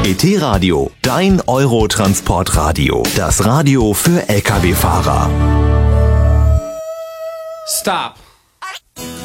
ET-Radio, dein Eurotransportradio. Das Radio für Lkw-Fahrer. Stop.